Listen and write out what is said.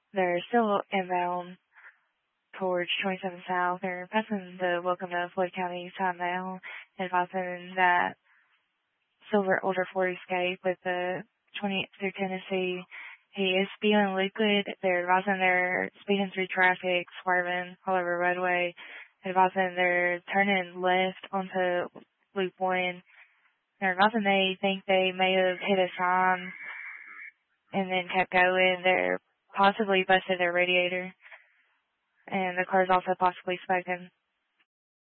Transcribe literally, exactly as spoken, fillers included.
They're still inbound towards twenty-seven South. They're passing the Welcome to Floyd County sign now, advising that Silver Older Ford escape with the twenty through Tennessee. He is speeding liquid. They're advising they're speeding through traffic, swerving all over the roadway, advising they're turning left onto Loop one. They're advising they think they may have hit a sign and then kept going. They're possibly busted their radiator, and the car's also possibly smoking.